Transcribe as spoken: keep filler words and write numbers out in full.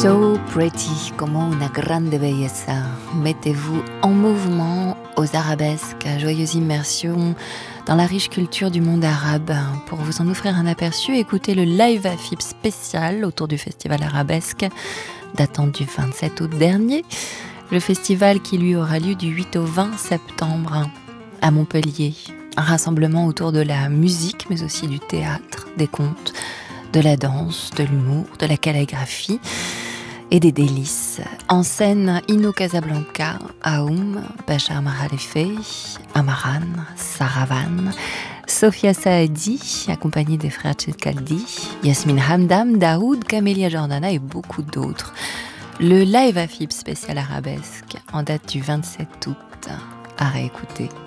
So pretty, como una grande belleza. Mettez-vous en mouvement aux arabesques, joyeuse immersion dans la riche culture du monde arabe. Pour vous en offrir un aperçu, écoutez le live A F I B spécial autour du festival arabesque datant du vingt-sept août dernier. Le festival qui lui aura lieu du huit au vingt septembre à Montpellier. Un rassemblement autour de la musique, mais aussi du théâtre, des contes, de la danse, de l'humour, de la calligraphie et des délices. En scène, Ino Casablanca, Aoum, Bachar Mahalefei, Amaran, Saravan, Sofia Saadi, accompagnée des frères Tchedkaldi, Yasmine Hamdam, Daoud, Camélia Jordana et beaucoup d'autres. Le live A F I B spécial arabesque en date du vingt-sept août à réécouter.